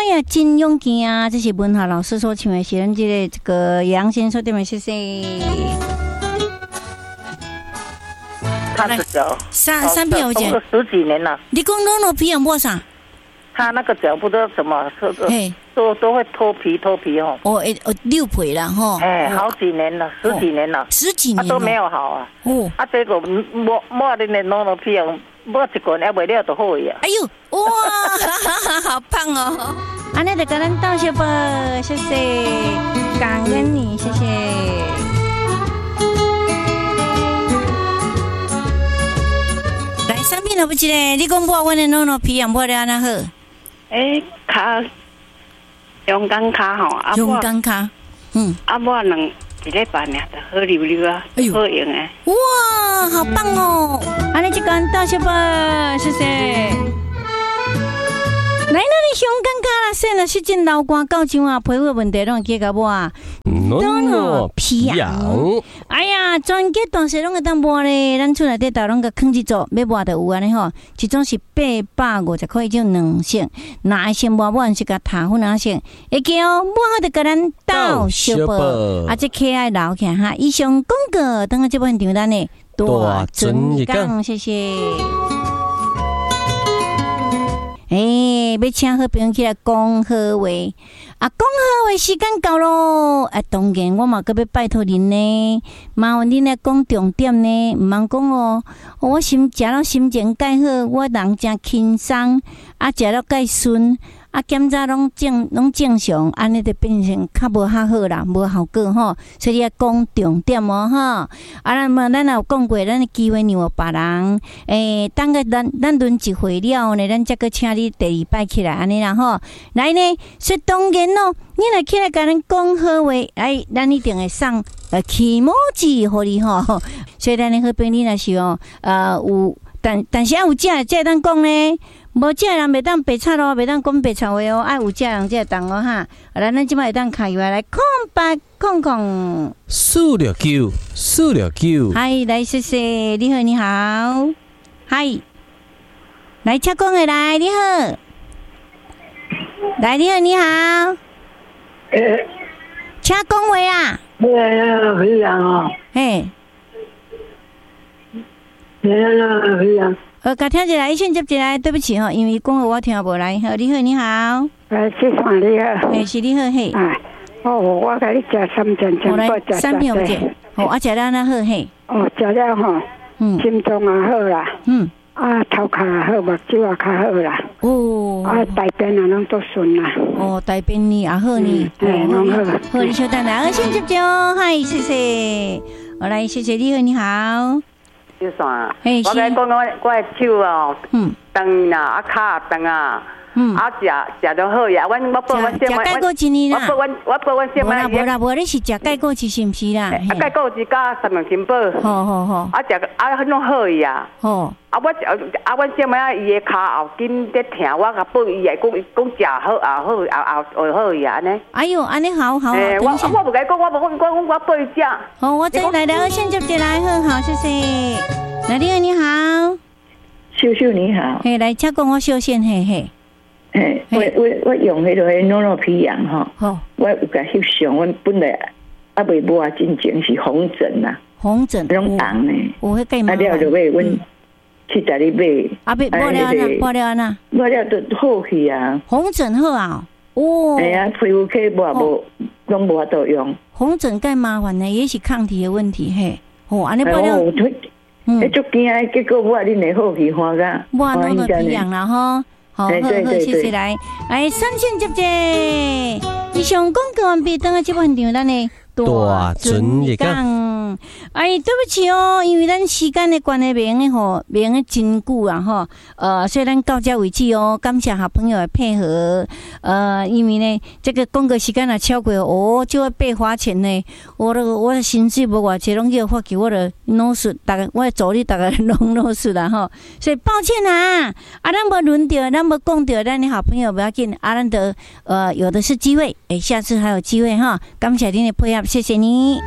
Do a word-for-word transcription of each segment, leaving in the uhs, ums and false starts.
呀，真勇气啊！这是文华老师所唱的，是咱这个这个杨先所点的，谢谢。 他是脚三三票姐， 十几年了。 你讲诺诺皮养波啥？ 他那个脚不知道什么，是都都会脱皮脱皮哦。 哦，哦，六皮了哈。 哎，好几年了，十几年了， 十几年都没有好啊。哦，啊，这个摸摸的那诺诺皮养。摸一个还袂了就好呀！ 哎呦，哇，好棒哦！安尼就跟咱道谢吧，谢谢，感恩你，谢谢。来，三片都不记得，你讲我阮的诺诺皮养摸得安那好？ 诶，卡勇敢卡吼，啊勇敢卡，嗯， 啊我两一礼拜呢，就好溜溜啊，好用诶！ 哇，好棒哦！安尼就跟道谢吧，谢谢。来，那你香港卡啦，说了是真老歌到场啊，皮肤问题拢会解决无啊？ 诺诺皮痒， 哎呀，全家大细拢会当抹咧，咱厝内底头拢个坑一组，要抹就有安尼吼，一种是八百五十块一种两色，哪爱先抹抹是甲塔粉两色，会记哦，抹好就甲咱倒小宝，啊，这可爱留起哈。以上广告，等下这部分场咱的大尊讲，谢谢。诶、欸，要请好朋友起来讲好话，啊，讲好话时间到咯。啊，当然我嘛阁要拜托恁呢，麻烦恁来讲重点呢，毋通讲哦。我心食了心情介好，我人真轻松，啊，食了介顺，啊，检查拢正拢正常，安尼就变成较无较好啦，无效果吼。所以要讲重点哦，吼。啊，那么咱也有讲过，咱的机会让有别人，诶、欸，等个咱咱轮一回了呢，咱再个请你第二摆起来安尼啦吼。来呢，所以当然咯，你来起来甲咱讲好话，哎，咱一定会送呃起毛纸互你吼。所以咱的好朋友若是哦，呃有，但但是要有食才会当讲呢。无食人袂当白插咯，袂当讲白插话哦，爱有食人才会当哦哈。来，咱即摆会当开话来空白空空。 四六九，四六九。 嗨，来谢谢，你好，你好，嗨，来请讲的来，你好，来你好，你好， 诶， 请讲话啦。 诶，非常哦， 嘿， 诶，非常。 呃，甲听一来，先接一来，对不起吼，因为讲我听无来。好，你好，你好。 诶，谢谢你好。 诶，是你好嘿。 啊，哦，我甲你食三件，全部食三片有者。哦，啊，食了那好嘿。 哦，食了吼，嗯，心脏也好啦。嗯。啊，头壳也好，目睭也较好啦。哦。啊，大便也拢都顺啦。 哦，大便你也好呢。 嘿，拢好。 好，你稍等来，我先接接哦，嗨，谢谢。我来，谢谢你好，你好。 就算，我甲你讲，我我的手哦，长啦，啊骹长啊，啊食食得好呀。阮我报阮先， 食钙果一年啦。 我报阮我报阮先。无啦无啦无，你是食钙果一是毋是啦？ 啊钙果一加三两斤宝。 好好好。 啊食啊很拢好呀。 哦。 啊我啊阮先仔伊的骹后筋在疼，我甲报伊来讲讲食好后好后后会好呀安尼。 哎呦，安尼好好。 诶，我我无甲你讲，我无我我我报伊食。 好，我再来了，先接进来，好好谢谢。来，你好，你好， 秀秀你好， 嘿，来，请讲我秀先，嘿嘿， 嘿，我我我用迄个诺诺皮养吼，好，我有甲翕相，阮本来啊未抹啊，真正是红疹呐， 红疹， 拢红呢， 有迄个嘛， 啊了就买阮去十里买， 啊，别抹了呐，抹了呐， 抹了就好去啊， 红疹好啊，哦， 哎呀，皮肤科抹无，拢无法度用， 红疹介麻烦呢，也是抗体的问题，嘿，哦，安尼抹了。 嗯，足惊诶！结果我恁会好去花个， 我弄了皮痒啦吼，好，好好，谢谢来，来三线接接，以上广告完毕，等下这部分场咱的大尊一讲。 哎，对不起哦，因为咱时间的关系，袂用吼，袂用真久啊吼。呃，所以咱到这为止哦，感谢好朋友的配合。呃，因为呢，这个广告时间也超过，哦，就要被罚钱呢。我的我的薪水无偌济，拢叫发给我的老师，大概我的助理大概拢老师啦吼。所以抱歉啊，啊，咱无轮到，咱无讲到咱的好朋友不要紧，啊，咱的呃有的是机会，哎，下次还有机会哈。感谢您的配合，谢谢你。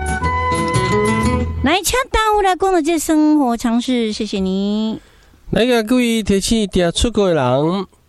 来，请大户来讲的这生活常识，谢谢你。 来个各位提醒，定出国的人，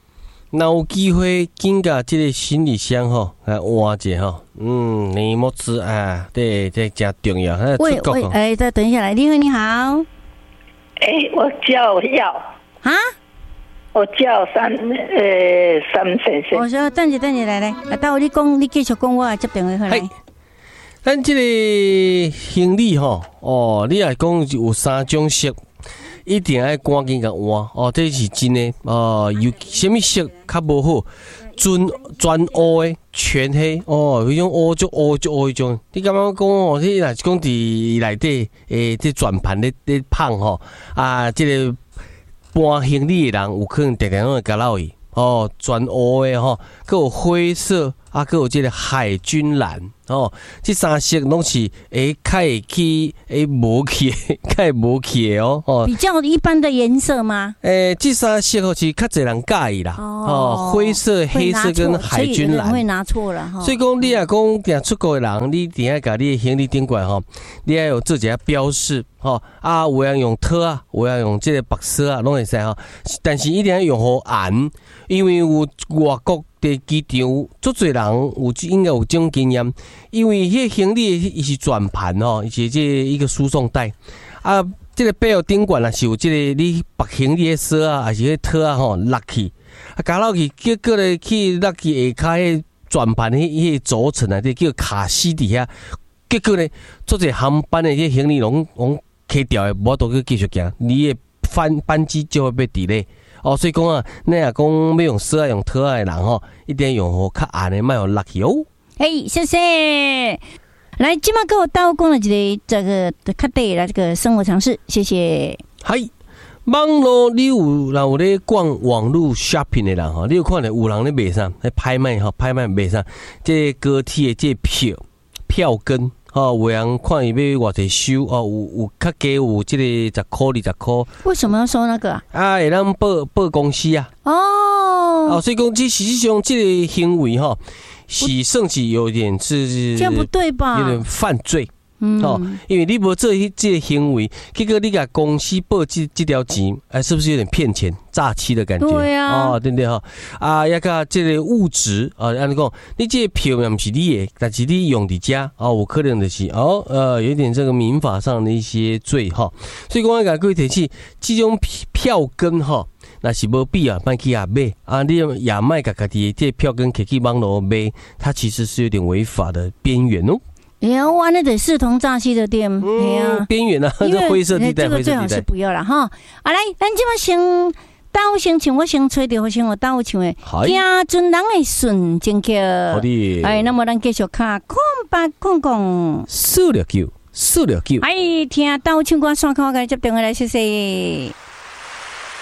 那有机会紧甲这个行李箱吼，来换一下吼。嗯，你莫吃啊，对，这真重要。 喂喂，哎，再等一下来，你好，你好。 哎，我叫耀啊， 我叫三呃三先生。 我说等一等一来来，啊，待会你讲，你继续讲，我接电话回来。 咱这个行李吼，哦，你来讲有三种色。一定要赶紧甲换哦，这是真的哦。有什么色较无好？全全乌的、全黑哦，迄种乌就乌就乌迄种。你感觉讲哦，你若是讲伫内底诶，这转盘咧咧放吼啊，这个搬行李的人有可能常常会夹到伊哦，全乌的吼，佮有灰色啊，佮有这个海军蓝。哦，这三色拢是诶，较会去诶无去，较会无去哦。哦， 比较一般的颜色吗？ 诶，这三色吼是较侪人介意啦。哦，哦灰色、黑色跟海军蓝会拿错了哈。 所以讲，你若讲定出国的人，你一定要甲你的行李顶管吼，你要有做一下标示吼。啊，有人用特啊，有人用这个白色啊，拢会使吼。但是一定要用好红，因为有外国的机场，足侪人有应该有这种经验。因为迄个行李伊是转盘吼，伊是这一个输送带啊，这个背后顶管啊是有这个你绑行李的绳啊，还是迄套啊吼落去，啊夹落去，结果咧去落去下骹迄转盘迄迄个轴承啊，这叫卡西底下，结果咧做者航班的这行李拢拢开掉的，无法度去继续行，你的班班机就会被 delay。哦，所以讲啊，你若讲要用绳啊用套啊的人吼，一定要用好较硬的，莫用落去哦。 嘿，谢谢。来，今麦给我倒讲了一个这个较对啦，这个生活常识，谢谢。 嗨，网络你有若有咧逛网络 shopping 的人吼，你有看到有人咧卖啥？咧拍卖吼，拍卖卖啥？这高铁的这票票根吼，有人看伊要偌济收哦，有有较低有这个十块二十块。 为什么要收那个啊？ 啊，会当报报公司啊。 哦。 哦，所以讲，这实际上这个行为吼。是算是有点是， 这样不对吧？ 有点犯罪， 嗯， 哦，因为你无做这个行为，结果你甲公司报这这条钱，哎，是不是有点骗钱、诈欺的感觉？ 对啊， 哦，对不对哈？啊，也甲这个物质啊，按你讲，你这个票也不是你的，但是你用伫遮哦，有可能就是哦，呃，有点这个民法上的一些罪哈。所以讲，我甲各位提起，这种票根哈。那是无必要，卖去也买啊！你也卖甲家己这票根摕去网络买，它其实是有点违法的边缘哦。 哎呀，哇，那得视同诈欺的店，哎呀， 边缘啊，这灰色地带， 这个最好是不要了哈。啊，来，咱今麦先，倒先唱，我先吹着，先我倒唱的，家尊人的纯情曲。 好的， 哎，那么咱继续看空白空空， 四六九，四六九。 哎，听倒唱歌，刷卡我给你接电话来，谢谢。